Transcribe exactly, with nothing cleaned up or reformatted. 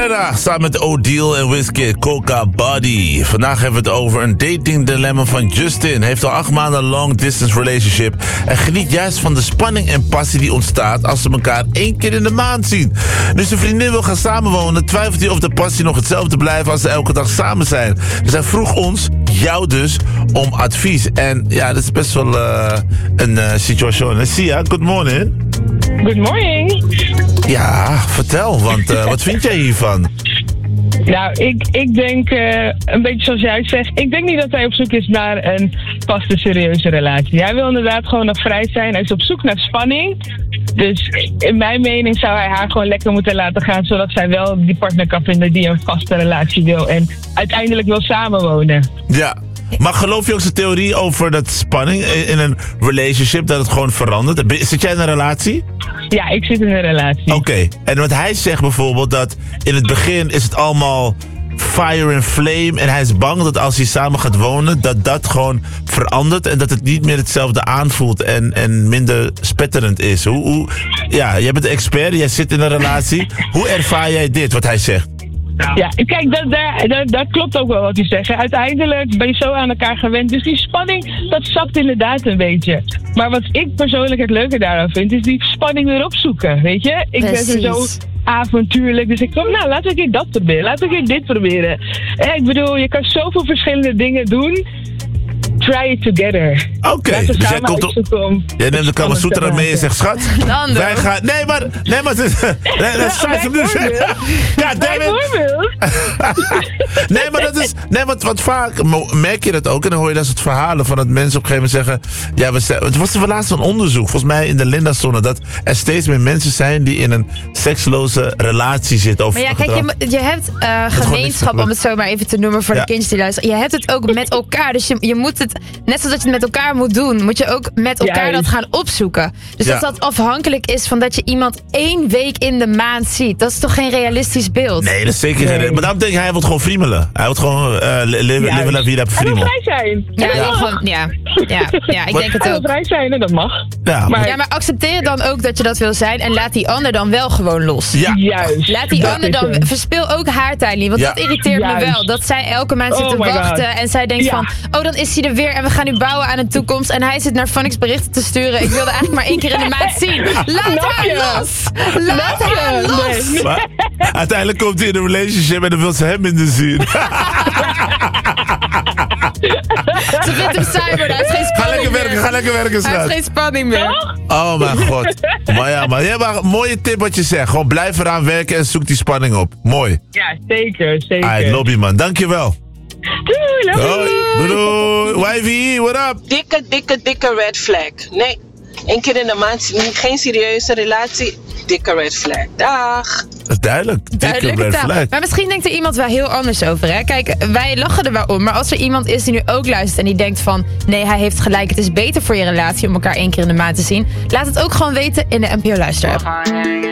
Herrera samen met Odile en Wizkid, Coca Body. Vandaag hebben we het over een dating dilemma van Justin. Heeft al acht maanden een long distance relationship en geniet juist van de spanning en passie die ontstaat als ze elkaar één keer in de maand zien. Nu zijn vriendin wil gaan samenwonen, twijfelt hij of de passie nog hetzelfde blijft als ze elke dag samen zijn. Dus hij vroeg ons, jou dus, om advies. En ja, dat is best wel uh, een uh, situatie. Sia, good morning. Good morning. Ja, vertel, want uh, wat vind jij hiervan? Nou, ik, ik denk, uh, een beetje zoals jij zegt, ik denk niet dat hij op zoek is naar een vaste, serieuze relatie. Hij wil inderdaad gewoon nog vrij zijn. Hij is op zoek naar spanning. Dus in mijn mening zou hij haar gewoon lekker moeten laten gaan, zodat zij wel die partner kan vinden die een vaste relatie wil en uiteindelijk wil samenwonen. Ja. Maar geloof je ook zijn theorie over dat spanning in een relationship, dat het gewoon verandert? Zit jij in een relatie? Ja, ik zit in een relatie. Oké, okay. En wat hij zegt bijvoorbeeld dat in het begin is het allemaal fire and flame en hij is bang dat als hij samen gaat wonen, dat dat gewoon verandert en dat het niet meer hetzelfde aanvoelt en, en minder spetterend is. Hoe, hoe, ja, jij bent een expert, jij zit in een relatie. Hoe ervaar jij dit, wat hij zegt? Ja, kijk, dat, dat, dat, dat klopt ook wel wat hij zegt. Uiteindelijk ben je zo aan elkaar gewend. Dus die spanning, dat zakt inderdaad een beetje. Maar wat ik persoonlijk het leuke daaraan vind, is die spanning weer opzoeken, weet je? Ik Precies. ben er zo avontuurlijk. Dus ik kom, nou, laten we een keer dat proberen. Laten we een keer dit proberen. Eh, ik bedoel, je kan zoveel verschillende dingen doen. Try it together. Oké, okay, dus jij komt op. Jij neemt de Kamasutra mee en zegt, schat, wij gaan. Nee, maar. Nee, maar. Dat is scheiße nu. Ja, Nee, maar dat is. Nee, want, want vaak merk je dat ook. En dan hoor je dat soort verhalen van dat mensen op een gegeven moment zeggen. Ja, we zijn, het was er laatst een onderzoek, volgens mij in de Linda-zone, dat er steeds meer mensen zijn die in een seksloze relatie zitten. Of maar ja, kijk, je, je hebt uh, gemeenschap, om het zo maar even te noemen voor ja. de kindjes die luisteren. Je hebt het ook met elkaar. Dus je, je moet het. Net zoals dat je het met elkaar moet doen, moet je ook met elkaar Juist. dat gaan opzoeken. Dus ja. als dat afhankelijk is van dat je iemand één week in de maand ziet, dat is toch geen realistisch beeld? Nee, dat is zeker geen. Nee. Maar daarom denk ik, hij wil gewoon friemelen. Hij wil gewoon uh, leven la vida friemel. Hij wil vrij zijn. Ja, ja. Gewoon, ja. ja, ja, ik denk het ook. Hij wil vrij zijn en dat mag. Ja, maar, ja, maar accepteer dan ook dat je dat wil zijn en laat die ander dan wel gewoon los. Ja. Juist. Laat die dat ander dan, het. verspil ook haar tijd niet, want ja. dat irriteert Juist. me wel. Dat zij elke maand zit te oh wachten God. en zij denkt ja. van, oh dan is hij er weer en we gaan nu bouwen aan een toekomst. En hij zit naar Phonics berichten te sturen. Ik wilde eigenlijk maar één keer in de maand zien. Laat haar los! Laat haar los! Nee. Maar, uiteindelijk komt hij in een relationship en dan wil ze hem minder zien. Ze vindt hem saai, maar hij heeft geen spanning Ga lekker werken, meer. ga lekker werken, schat. Hij heeft geen spanning meer. Oh mijn god. Maar ja, maar, ja, maar een mooie tip wat je zegt. Gewoon blijf eraan werken en zoek die spanning op. Mooi. Ja, zeker, zeker. Alright, lobby man. Dankjewel. Doei, doei. Doei, doei. Y V E, what up? Dikke, dikke, dikke red flag. Nee, één keer in de maand, geen serieuze relatie. Dikke red flag. Dag. Dat is duidelijk. Dikke Duidelijke red taal. flag. Maar misschien denkt er iemand wel heel anders over. Hè? Kijk, wij lachen er wel om. Maar als er iemand is die nu ook luistert en die denkt van, nee, hij heeft gelijk. Het is beter voor je relatie om elkaar één keer in de maand te zien. Laat het ook gewoon weten in de N P O Luister app.